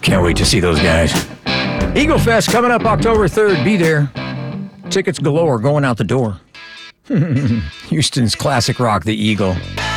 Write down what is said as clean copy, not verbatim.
Can't wait to see those guys. Eagle Fest coming up October 3rd. Be there. Tickets galore going out the door. Houston's classic rock, the Eagle.